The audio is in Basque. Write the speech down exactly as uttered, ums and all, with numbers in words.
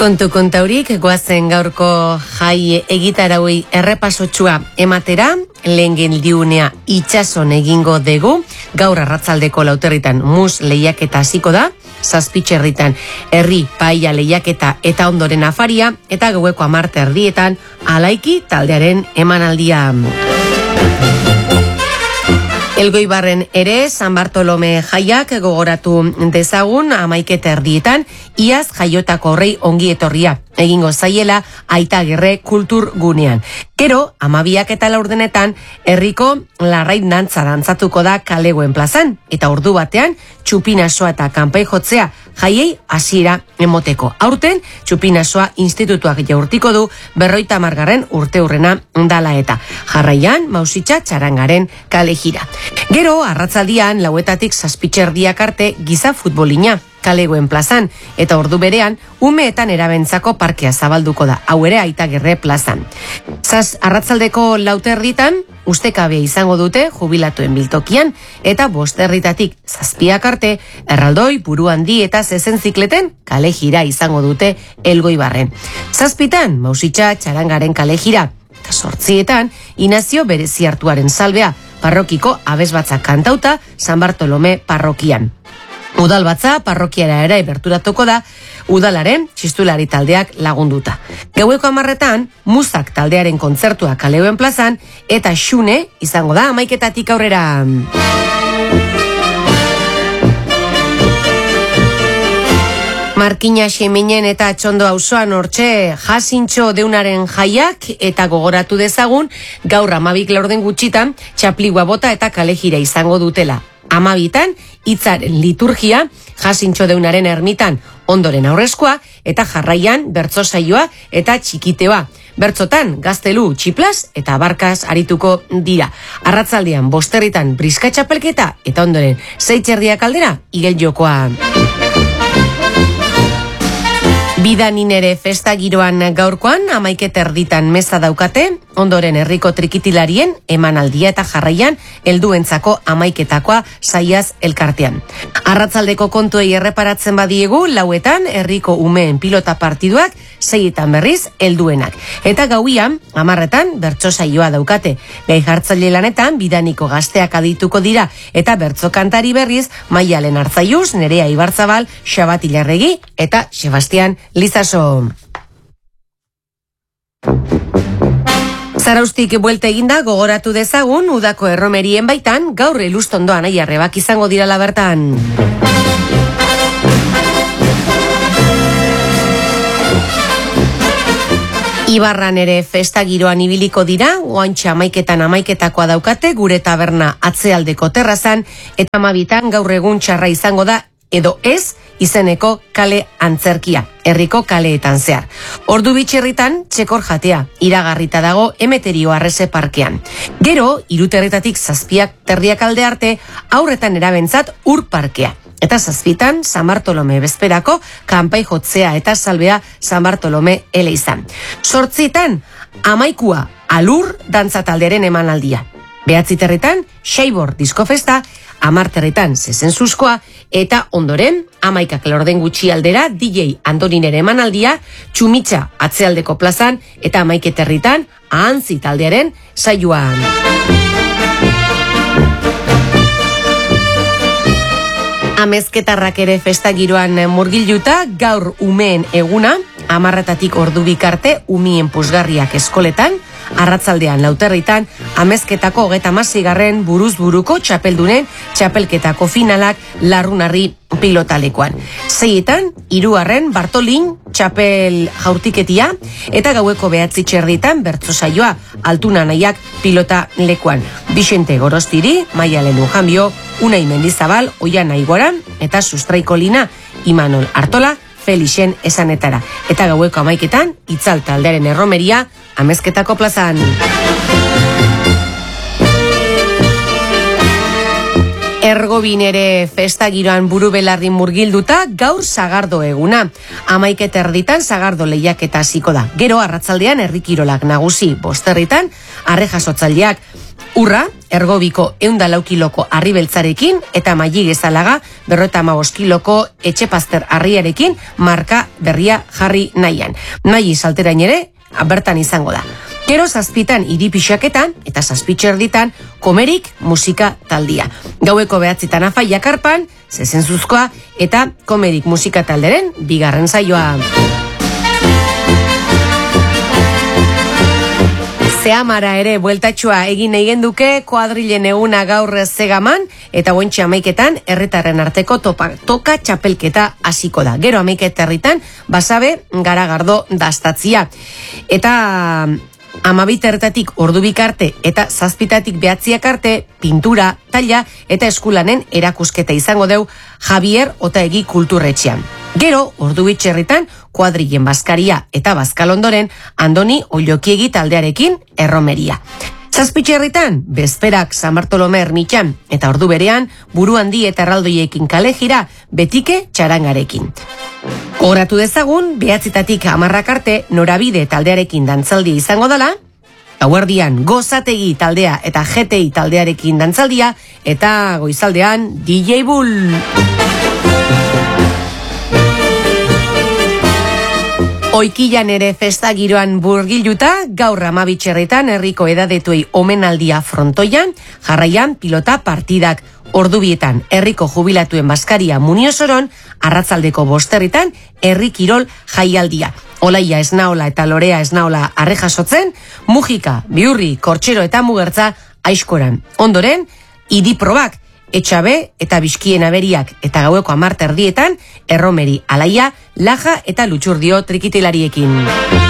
Kontu kontaurik goazen gaurko jai egitarauei errepasotsua ematera, lehen geldiunea itsason egingo dugu, gaur arratzaldeko lauterritan mus lehiaketa hasiko da, zazpitxerritan herri paia lehiaketa eta ondoren afaria, eta gaueko hamarte erdietan alaiki taldearen emanaldia. Elgoibarren ere San Bartolome jaiak gogoratu dezagun hamaiketa erdietan, iaz jaiotako horrei ongi etorria egingo zaiela Aitagirre kultur gunean. Gero, hamabiak eta laurdenetan, herriko larrain dantza dantzatuko da Kalegoen plazan, eta ordu batean, txupinasoa eta kanpai jotzea jaiei hasiera emoteko. Aurten, txupinasoa institutuak jaurtiko du berroita margarren urte hurrena dala eta. Jarraian, mausitxa txarangaren kale jira. Gero, arratzaldian, lauetatik zazpitxerdiak arte giza futbolina Kalegoen plazan, eta ordu berean, umeetan erabentzako parkea zabalduko da, hau ere Aitagirre plazan. Zaz, arratzaldeko lauterritan, ustekabea izango dute jubilatuen biltokian, eta bosterritatik zazpiak arte, erraldoi, buru handi eta zezen zikleten kale jira izango dute Elgoibarren. Zazpitan, mausitxa txarangaren kale jira, eta sortzietan, Inazio Bereziartuaren salbea, parrokiko abesbatzak kantauta San Bartolome parrokian. Udalbatza parrokiara ere berturatuko da, udalaren txistulari taldeak lagunduta. Gaueko hamarretan, Muzak taldearen kontzertua Kalegoen plazan, eta Xune izango da hamaiketatik aurrera. Markina Xeminen eta Txondo auzoan hortxe jasintxo deunaren jaiak, eta gogoratu dezagun, gaur amabik laurden gutxitan, txapligua bota eta kale jira izango dutela. Amabitan, hitzaren liturgia, jasintxo deunaren ermitan ondoren aurrezkoa, eta jarraian bertso saioa eta txikiteoa. Bertzotan, gaztelu, txiplaz eta barkaz arituko dira. Arratzaldean bosterritan briska txapelketa eta ondoren zeitxerdiak aldera igel jokoa. Bidanin ere festa giroan gaurkoan, hamaiketa erditan meza daukate, ondoren herriko trikitilarien emanaldia eta jarraian helduentzako hamaiketakoa saiaz elkartean. Arratzaldeko kontuei erreparatzen badiegu, lauetan herriko umeen pilota partiduak, seietan berriz helduenak. Eta gauian, hamarretan bertso saioa daukate. Gai jartzaile lanetan, bidaniko gazteak adituko dira, eta bertso kantari berriz, Maialen Artzaiuz, Nerea Ibarzabal, Xabat Ilarregi eta Sebastian Lizaso. Zaraustik buelte eginda gogoratu dezagun, udako erromerien baitan, gaur elustondoan aiarrebak izango dirala bertan. Ibarran ere festa giroan ibiliko dira, oantxa amaiketan amaiketakoa daukate, gure taberna atzealdeko terrazan, eta amabitan gaur egun txarra izango da, edo ez, izeneko kale antzerkia, herriko kaleetan zehar. Ordu bitxerritan, txekor jatea, iragarrita dago Emeterio Arrese parkean. Gero, iruterretatik zazpiak terdiak alde arte, aurretan erabentzat ur parkea. Eta zazpitan, San Bartolome bezperako, kanpai jotzea eta salbea San Bartolome eleizan. Sortzitan, amaikua alur dantzatalderen emanaldia. Behatziterritan, Xeibor diskofesta, amarterritan zezen zuzkoa, eta ondoren, amaikak laurden gutxi aldera, D J Antoninere emanaldia, Txumitxa atzealdeko plazan, eta amaiketerritan, ahantzi taldearen saioan. Amezketarrak ere festa giroan murgilduta, gaur umeen eguna, amarretatik ordu bikarte, umien pusgarriak eskoletan, arratzaldean lauterritan, amezketako hogeta mazigarren buruz buruko txapeldunen txapelketako finalak larrunarri pilotalekoan. Zeietan, hiruarren Bartolin txapel jaurtiketia, eta gaueko behatzi txerditan bertso saioa altuna nahiak pilota lekuan. Bixente Gorostiri, Maialen Ujanbio, Unai Mendizabal, Oian Aigoran, eta Sustraiko Lina, Imanol Artola, Felixen esanetara. Eta gaueko amaiketan, itzal taldearen erromeria, amezketako plazan. Ergobin ere festa giroan buru belarri murgilduta, gaur sagardo eguna. Amaiket erditan sagardo lehiaketa hasiko da. Gero arratzaldean herrikirolak nagusi, bosterritan, arre jasotzaileak. Urra, Ergobiko eunda lau kiloko harri beltzarekin eta Maili Gezalaga berrogeita hamabost kiloko etxepazter harriarekin marka berria jarri nahian. Nahi salterain ere, bertan izango da. Gero zazpitan iripixaketan eta zazpitxerditan komerik musika taldia. Gaueko behatzitan afai jakarpan, zezenzuzkoa eta komerik musika talderen bigarren saioa. Zehamara ere bueltatxua egin egin duke kuadrilen eguna gaur zegaman eta gointxe amaiketan herritarren arteko topa, toka txapelketa hasiko da. Gero amaiket herritan basabe garagardo dastatzia. Eta amabit erretatik ordubik arte eta zazpitatik behatziak arte pintura, taila eta eskulanen erakusketa izango deu Javier Otaegi kulturretxean. Gero, ordubitxerritan, kuadrilen bazkaria eta bazkalondoren Andoni Ollokiegi taldearekin erromeria. Zazpitxerritan, bezperak San Bartolome ermitxan eta ordu berean buru handi eta erraldoiekin kale jira betike txarangarekin. Gogoratu dezagun, behatzitatik hamarrak arte norabide taldearekin dantzaldia izango dela, gauerdian gozategi taldea eta G T I taldearekin dantzaldia eta goizaldean D J Bull. Oikilan ere festa giroan burgiluta, gaur amabitxerretan herriko edadetuei omenaldia frontoian, jarraian pilota partidak. Ordubietan herriko jubilatuen bazkaria Muniozoron, arratzaldeko bosterritan herri kirol jaialdia. Olaia Esnaola eta Lorea Esnaola arre jasotzen, Mujika, Biurri, Kortxero eta Mugertza aizkoran. Ondoren, idiprobak, Etxabe eta Bizkien aberiak eta gaueko hamar erdietan, Erromeri, Alaia, Laja eta Lutxurdio trikitilariekin.